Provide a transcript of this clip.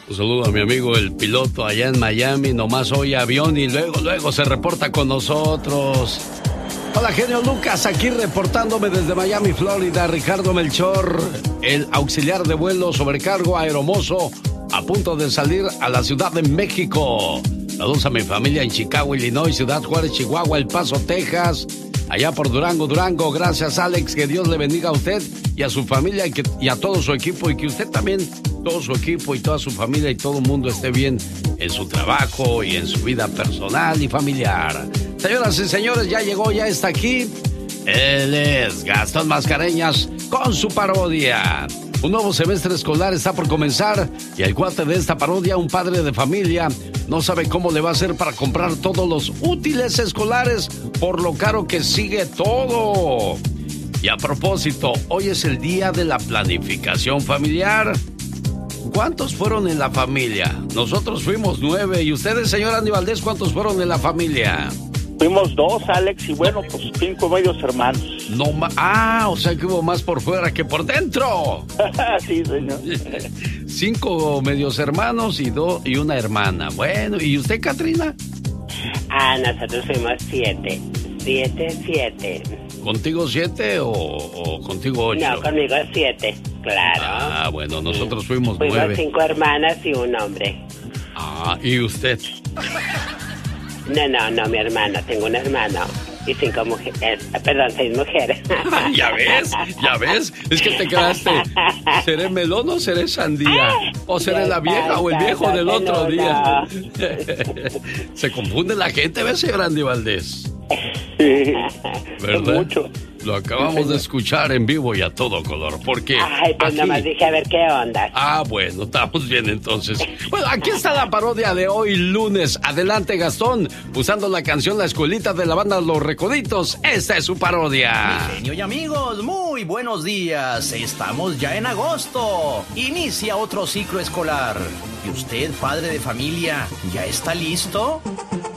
Un saludo a mi amigo el piloto allá en Miami, nomás oye avión y luego se reporta con nosotros. Hola, genio Lucas, aquí reportándome desde Miami, Florida. Ricardo Melchor, el auxiliar de vuelo sobrecargo Aeromozo, a punto de salir a la Ciudad de México. Saludos a mi familia en Chicago, Illinois, Ciudad Juárez, Chihuahua, El Paso, Texas, allá por Durango. Gracias, Alex, que Dios le bendiga a usted y a su familia y a todo su equipo, y que usted también, todo su equipo y toda su familia y todo el mundo esté bien en su trabajo y en su vida personal y familiar. Señoras y señores, ya llegó, ya está aquí. Él es Gastón Mascareñas con su parodia. Un nuevo semestre escolar está por comenzar y el cuate de esta parodia, un padre de familia, no sabe cómo le va a hacer para comprar todos los útiles escolares por lo caro que sigue todo. Y a propósito, hoy es el día de la planificación familiar. ¿Cuántos fueron en la familia? Nosotros fuimos 9. ¿Y ustedes, señor Andy Valdés, cuántos fueron en la familia? Fuimos 2, Alex, y bueno, pues 5 medios hermanos. No, o sea que hubo más por fuera que por dentro. Sí, señor. 5 medios hermanos y una hermana. Bueno, ¿y usted, Catrina? Nosotros fuimos 7. 7. ¿Contigo 7 o contigo 8? No, conmigo 7, claro. Bueno, nosotros fuimos 9. Fuimos 5 hermanas y un hombre. ¿Y usted? No, mi hermana, tengo un hermano y 5 mujeres, 6 mujeres. ¿Ya ves? Es que te quedaste, ¿seré melón o seré sandía? ¿O seré la vieja o el viejo del otro día? Se confunde la gente, ¿ves, señor Andy Valdés? Sí, ¿verdad? Mucho. Lo acabamos de escuchar en vivo y a todo color, porque... Pues nomás dije a ver qué onda. Bueno, estamos bien entonces. Bueno, aquí está la parodia de hoy lunes. Adelante, Gastón, usando la canción La Escuelita de la banda Los Recoditos. Esta es su parodia. Mi genio y amigos, muy buenos días. Estamos ya en agosto. Inicia otro ciclo escolar. ¿Y usted, padre de familia, ya está listo?